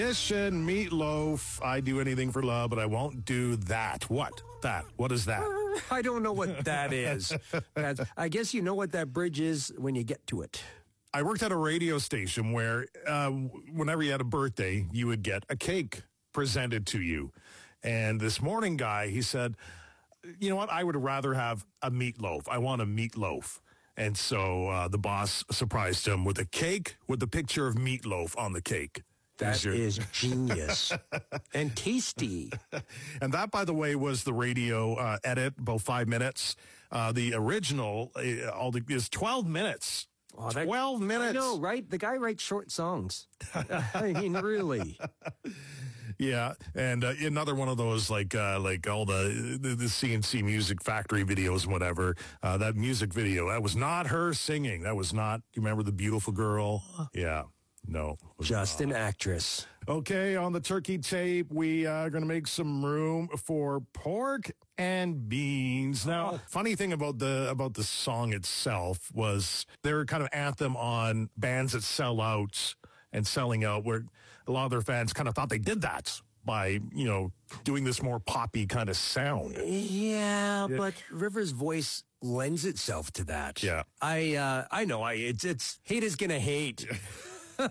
Fish and meatloaf. I do anything for love, but I won't do that. What? That? What is that? I don't know what that is. I guess you know what that bridge is when you get to it. I worked at a radio station where whenever you had a birthday, you would get a cake presented to you. And this morning guy, he said, you know what? I would rather have a meatloaf. I want a meatloaf. And so the boss surprised him with a cake with the picture of meatloaf on the cake. That is genius and tasty. And that, by the way, was the radio edit, about 5 minutes. The original is 12 minutes. Oh, 12 minutes. I know, right? The guy writes short songs. I mean, really. Yeah, and another one of those like all the CNC Music Factory videos and whatever. That music video, that was not her singing. That was not, you remember The Beautiful Girl? Yeah. No. Just an actress. Okay, on the turkey tape, we are going to make some room for pork and beans. Now, funny thing about the song itself was they're kind of anthem on bands that sell out and selling out, where a lot of their fans kind of thought they did that by, doing this more poppy kind of sound. Yeah, but Rivers' voice lends itself to that. Yeah. I know. It's hate is gonna hate.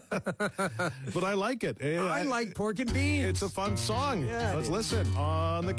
But I like it. I like pork and beans. It's a fun song. Yeah, Let's listen on the